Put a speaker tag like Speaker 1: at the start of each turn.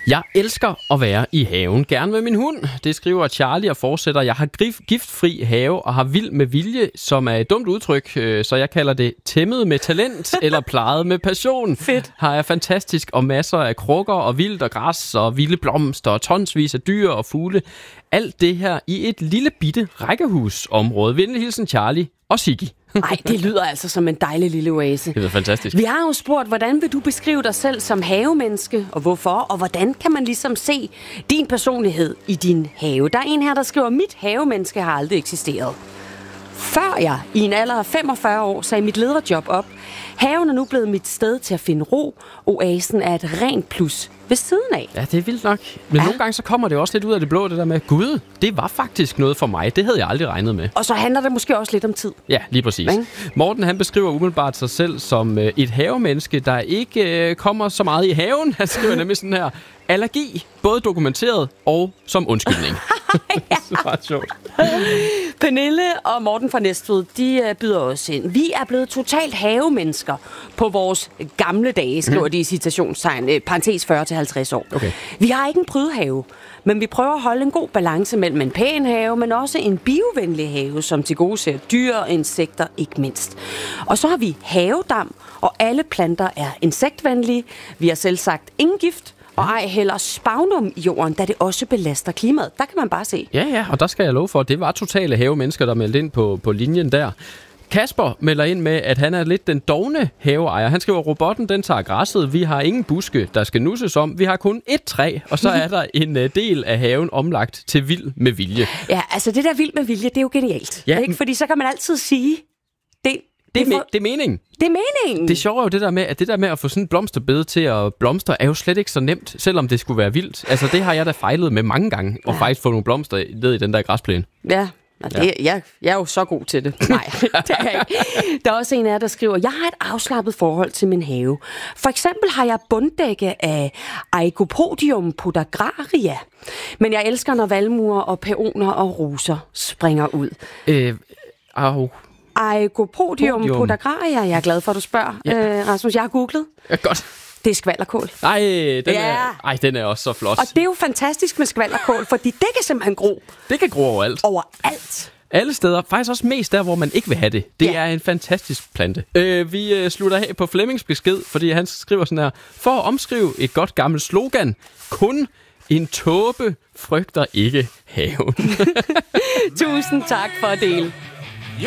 Speaker 1: Jeg elsker at være i haven. Gerne med min hund. Det skriver Charlie og fortsætter. Jeg har giftfri have og har vild med vilje, som er et dumt udtryk. Så jeg kalder det tæmmet med talent eller plejet med passion.
Speaker 2: Fedt.
Speaker 1: Har jeg fantastisk og masser af krukker og vildt og græs og vilde blomster og tonsvis af dyr og fugle. Alt det her i et lille bitte rækkehusområde. Venlig hilsen Charlie og Siggy.
Speaker 2: Nej, det lyder altså som en dejlig lille oase.
Speaker 1: Det er fantastisk.
Speaker 2: Vi har jo spurgt, hvordan vil du beskrive dig selv som havemenneske, og hvorfor, og hvordan kan man ligesom se din personlighed i din have? Der er en her, der skriver, mit havemenneske har aldrig eksisteret. Før jeg i en alder af 45 år sagde mit lederjob op, haven er nu blevet mit sted til at finde ro. Oasen er et rent plus ved siden af.
Speaker 1: Ja, det er vildt nok. Men nogle gange så kommer det også lidt ud af det blå, det der med, gud, det var faktisk noget for mig. Det havde jeg aldrig regnet med.
Speaker 2: Og så handler det måske også lidt om tid.
Speaker 1: Ja, lige præcis. Morten, han beskriver umiddelbart sig selv som et havemenneske, der ikke kommer så meget i haven. Han skriver nemlig sådan her, allergi, både dokumenteret og som undskyldning. Det er ret sjovt.
Speaker 2: Pernille og Morten fra Næstved, de byder os ind. Vi er blevet totalt havemennesker på vores gamle dage, skriver de i citationstegn, parentes 40-50 år.
Speaker 1: Okay.
Speaker 2: Vi har ikke en prydehave, men vi prøver at holde en god balance mellem en pæn have, men også en biovenlig have, som tilgodeser dyr og insekter ikke mindst. Og så har vi havedam, og alle planter er insektvenlige. Vi har selv sagt ingen gift, og ej heller spagnum i jorden, da det også belaster klimaet. Der kan man bare se.
Speaker 1: Ja, og der skal jeg love for, at det var totale havemennesker, der meldte ind på linjen der. Kasper melder ind med, at han er lidt den dovne haveejer. Han skriver, robotten den tager græsset. Vi har ingen buske, der skal nusses om. Vi har kun et træ, og så er der en del af haven omlagt til vild med vilje.
Speaker 2: Ja, altså det der vild med vilje, det er jo genialt.
Speaker 1: Ja.
Speaker 2: Ikke? Fordi så kan man altid sige, det
Speaker 1: er meningen.
Speaker 2: Det er meningen.
Speaker 1: Det sjove er jo det der med at få sådan en blomsterbede til at blomstre, er jo slet ikke så nemt, selvom det skulle være vildt. Altså det har jeg da fejlet med mange gange, og faktisk få nogle blomster ned i den der græsplæne.
Speaker 2: Ja. Jeg er jo så god til det. Nej, det er jeg ikke. Der er også en af jer, der skriver, jeg har et afslappet forhold til min have. For eksempel har jeg bunddække af Aegopodium podagraria. Men jeg elsker, når valmuer og peoner og roser springer ud. Aegopodium podagraria. Jeg er glad for, at du spørger, Rasmus. Jeg har googlet.
Speaker 1: Ja, godt.
Speaker 2: Det er skvalderkål.
Speaker 1: Den er også så flot.
Speaker 2: Og det er jo fantastisk med skvalderkål, fordi det kan simpelthen gro.
Speaker 1: Det kan gro overalt.
Speaker 2: Overalt.
Speaker 1: Alle steder. Faktisk også mest der, hvor man ikke vil have det. Det er en fantastisk plante. Vi slutter af på Flemmings besked, fordi han skriver sådan her. For at omskrive et godt gammelt slogan. Kun en tåbe frygter ikke haven.
Speaker 2: Tusind tak for at dele.